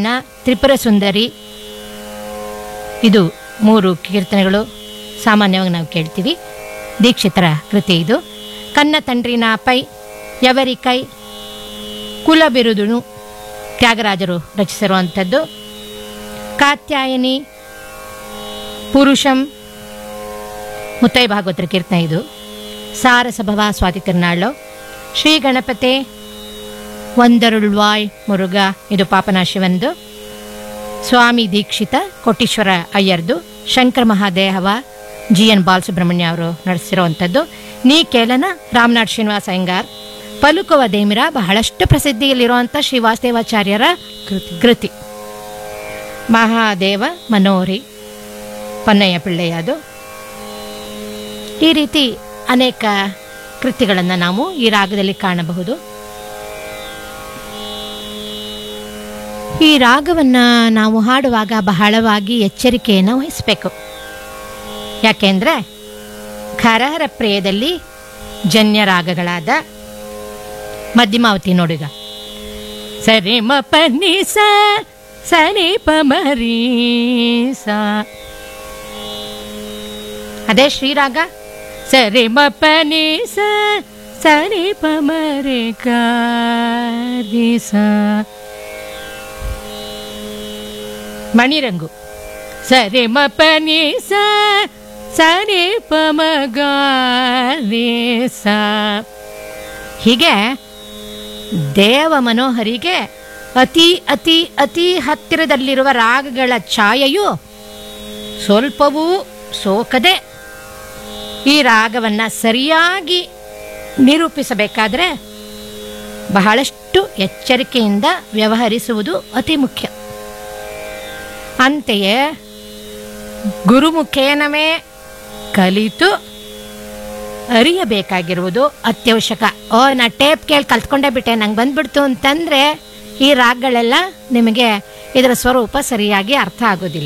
ತ್ರಿಪುರ ಸುಂದರಿ, ಇದು 3 ಕೀರ್ತನೆಗಳು ಸಾಮಾನ್ಯವಾಗಿ ನಾವು ಕೇಳ್ತೀವಿ. ದೀಕ್ಷಿತರ ಕೃತಿ ಇದು. ಕನ್ನ ತಂಡ್ರಿನ ಪೈ ಯವರಿಕೈ ಕುಲ ಬಿರುದುನು ತ್ಯಾಗರಾಜರು ರಚಿಸಿರುವಂಥದ್ದು. ಕಾತ್ಯಾಯನಿ ಪುರುಷಂ ಮುತ್ತೈ ಭಾಗವತರ ಕೀರ್ತನೆ ಇದು. ಸಾರಸಭವ ಸ್ವಾತಿ ತಿರುನಾಳು. ಶ್ರೀ ಗಣಪತೆ ಒಂದರುಳ್ವಾಯ್ ಮುರುಗ, ಇದು ಪಾಪನಾಶಿವಂದು. ಸ್ವಾಮಿ ದೀಕ್ಷಿತ ಕೋಟೀಶ್ವರ ಅಯ್ಯರ್ದು. ಶಂಕರ ಮಹಾದೇವ GN ಬಾಲಸುಬ್ರಹ್ಮಣ್ಯ ಅವರು ನಡೆಸಿರುವಂಥದ್ದು. ನೀ ಕೇಳನ ರಾಮನಾಥ್ ಶ್ರೀನಿವಾಸ ಅಯ್ಯಂಗಾರ್. ಪಲುಕುವ ದೇಮಿರ ಬಹಳಷ್ಟು ಪ್ರಸಿದ್ಧಿಯಲ್ಲಿರುವಂಥ ಶ್ರೀವಾಸ್ತೇವಾಚಾರ್ಯರ ಕೃತಿ. ಮಹಾದೇವ ಮನೋರಿ ಪನ್ನಯ್ಯ ಪಿಳ್ಳೆಯದು. ಈ ರೀತಿ ಅನೇಕ ಕೃತಿಗಳನ್ನು ನಾವು ಈ ರಾಗದಲ್ಲಿ ಕಾಣಬಹುದು. ಈ ರಾಗವನ್ನು ನಾವು ಹಾಡುವಾಗ ಬಹಳವಾಗಿ ಎಚ್ಚರಿಕೆಯನ್ನು ವಹಿಸಬೇಕು. ಯಾಕೆಂದರೆ ಖರಹರ ಪ್ರಿಯದಲ್ಲಿ ಜನ್ಯ ರಾಗಗಳಾದ ಮಧ್ಯಮಾವತಿ ನೋಡಿಗ ಸರಿ ಮ ಪನಿ ಸ ಸರಿ ಪ ಮರಿ ಸ, ಅದೇ ಶ್ರೀರಾಗ ಸರಿ ಮ ಪನಿ ಸ ಸರಿ ಪ ಮರಿ ಗಾರಿ ಸ. ಮಣಿರಂಗು ಸರಿ ಮ ಪನಿ ಸ ಸರಿ ಪ ಮ ಗಾರಿ ಸ. ಹೀಗೆ ದೇವ ಮನೋಹರಿಗೆ ಅತಿ ಅತಿ ಅತಿ ಹತ್ತಿರದಲ್ಲಿರುವ ರಾಗಗಳ ಛಾಯೆಯು ಸ್ವಲ್ಪವೂ ಸೋಕದೆ ಈ ರಾಗವನ್ನು ಸರಿಯಾಗಿ ನಿರೂಪಿಸಬೇಕಾದರೆ ಬಹಳಷ್ಟು ಎಚ್ಚರಿಕೆಯಿಂದ ವ್ಯವಹರಿಸುವುದು ಅತಿ ಮುಖ್ಯ. ಅಂತೆಯೇ ಗುರುಮುಖೇನವೇ ಕಲಿತು ಅರಿಯಬೇಕಾಗಿರುವುದು ಅತ್ಯವಶ್ಯಕ. ನಾ ಟೇಪ್ ಕೇಳಿ ಕಲ್ತ್ಕೊಂಡೇ ಬಿಟ್ಟೆ, ನಂಗೆ ಬಂದ್ಬಿಡ್ತು ಅಂತಂದರೆ ಈ ರಾಗಗಳೆಲ್ಲ ನಿಮಗೆ ಇದರ ಸ್ವರೂಪ ಸರಿಯಾಗಿ ಅರ್ಥ ಆಗೋದಿಲ್ಲ.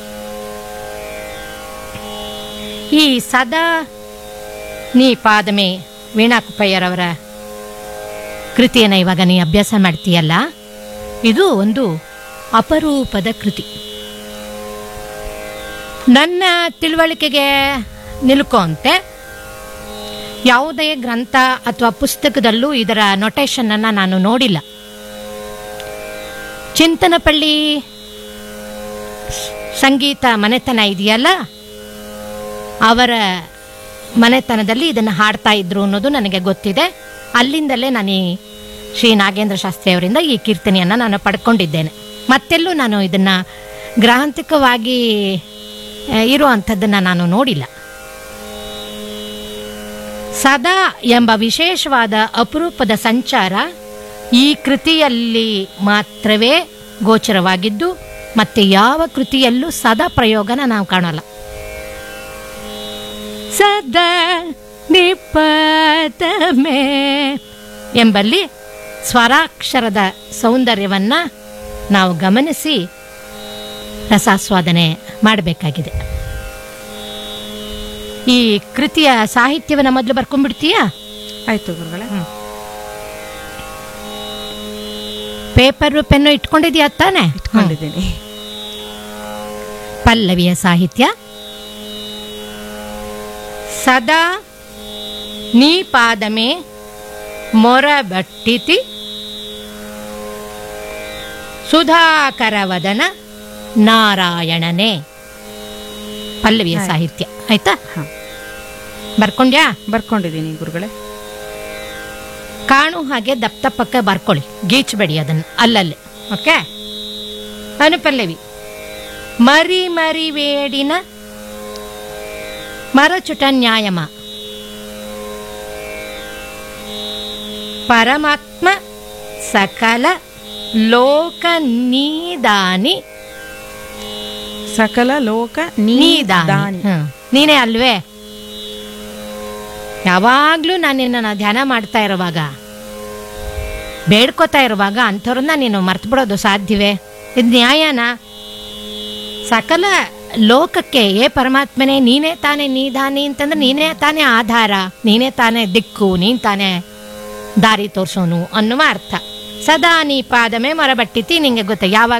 ಈ ಸದಾ ನೀ ಪಾದಮೆ ವೀಣಾ ಕುಪ್ಪಯ್ಯರವರ ಕೃತಿಯನ್ನು ಇವಾಗ ನೀ ಅಭ್ಯಾಸ ಮಾಡ್ತೀಯಲ್ಲ, ಇದು ಒಂದು ಅಪರೂಪದ ಕೃತಿ. ನನ್ನ ತಿಳುವಳಿಕೆಗೆ ನಿಲುಕುವಂತೆ ಯಾವುದೇ ಗ್ರಂಥ ಅಥವಾ ಪುಸ್ತಕದಲ್ಲೂ ಇದರ ನೊಟೇಷನನ್ನು ನಾನು ನೋಡಿಲ್ಲ. ಚಿಂತನಪಳ್ಳಿ ಸಂಗೀತ ಮನೆತನ ಇದೆಯಲ್ಲ, ಅವರ ಮನೆತನದಲ್ಲಿ ಇದನ್ನು ಹಾಡ್ತಾ ಇದ್ರು ಅನ್ನೋದು ನನಗೆ ಗೊತ್ತಿದೆ. ಅಲ್ಲಿಂದಲೇ ನಾನು ಈ ಶ್ರೀ ನಾಗೇಂದ್ರ ಶಾಸ್ತ್ರಿ ಅವರಿಂದ ಈ ಕೀರ್ತನೆಯನ್ನು ನಾನು ಪಡ್ಕೊಂಡಿದ್ದೇನೆ. ಮತ್ತೆಲ್ಲೂ ನಾನು ಇದನ್ನು ಗ್ರಾಂಥಿಕವಾಗಿ ಇರುವಂಥದ್ದನ್ನು ನಾನು ನೋಡಿಲ್ಲ. ಸದಾ ಎಂಬ ವಿಶೇಷವಾದ ಅಪರೂಪದ ಸಂಚಾರ ಈ ಕೃತಿಯಲ್ಲಿ ಮಾತ್ರವೇ ಗೋಚರವಾಗಿದ್ದು ಮತ್ತೆ ಯಾವ ಕೃತಿಯಲ್ಲೂ ಸದಾ ಪ್ರಯೋಗನ ನಾವು ಕಾಣೋಲ್ಲ. ಸದಾ ನಿಪತಮೆ ಎಂಬಲ್ಲಿ ಸ್ವರಾಕ್ಷರದ ಸೌಂದರ್ಯವನ್ನು ನಾವು ಗಮನಿಸಿ ರಸಾಸ್ವಾದನೆ ಮಾಡಬೇಕಾಗಿದೆ. ಈ ಕೃತಿಯ ಸಾಹಿತ್ಯವನ್ನು ಮೊದಲು ಬರ್ಕೊಂಡ್ಬಿಡ್ತೀಯಾ? ಆಯ್ತು ಗುರುಗಳೇ. ಪೇಪರು ಪೆನ್ನು ಇಟ್ಕೊಂಡಿದ್ಯಾ ತಾನೆ? ಇಟ್ಕೊಂಡಿದ್ದೀನಿ. ಪಲ್ಲವಿಯ ಸಾಹಿತ್ಯ. ಸದಾ ನೀ ಪಾದಮೆ ಮೊರಬಟ್ಟಿತಿ ಸುಧಾಕರವದನ ನಾರಾಯಣನೇ. ಪಲ್ಲವಿಯ ಸಾಹಿತ್ಯ ಆಯ್ತಾ? ಬರ್ಕೊಂಡ್ಯಾ? ಬರ್ಕೊಂಡಿದ್ದೀನಿ ಗುರುಗಳೇ. ಕಾಣು ಹಾಗೆ ದಪ್ಪ ದಪ್ಪಕ್ಕೆ ಬರ್ಕೊಳ್ಳಿ, ಗೀಚಬೇಡಿ ಅದನ್ನು ಅಲ್ಲಲ್ಲಿ. ಓಕೆ. ಅನುಪಲ್ಲವಿ. ಮರಿ ಮರಿ ವೇಡಿನ ಮರಚುಟ ನ್ಯಾಯಮ ಪರಮಾತ್ಮ ಸಕಲ ಲೋಕ ನೀದಾನಿ. ಸಕಲ ಲೋಕ ನೀದಾನಿ. ನೀನೇ ಅಲ್ವೇ? ಯಾವಾಗ್ಲೂ ನಾನು ನಿನ್ನ ಧ್ಯಾನ ಮಾಡ್ತಾ ಇರುವಾಗ, ಬೇಡ್ಕೋತಾ ಇರುವಾಗ ಅಂಥವ್ರನ್ನ ನೀನು ಮರ್ತು ಬಿಡೋದು ಸಾಧ್ಯವೇ? ಇದು ನ್ಯಾಯನ? ಸಕಲ ಲೋಕಕ್ಕೆ ಪರಮಾತ್ಮನೇ ನೀನೇ ತಾನೇ ನೀದಾನಿ ಅಂತಂದ್ರೆ ನೀನೇ ತಾನೇ ಆಧಾರ, ನೀನೇ ತಾನೇ ದಿಕ್ಕು, ನೀನ್ ತಾನೇ ದಾರಿ ತೋರಿಸೋನು ಅನ್ನುವ ಅರ್ಥ. ಸದಾ ನೀ ಪಾದಮೇ ಮರಬಟ್ಟಿತಿ. ನಿಂಗೆ ಗೊತ್ತ, ಯಾವಾಗ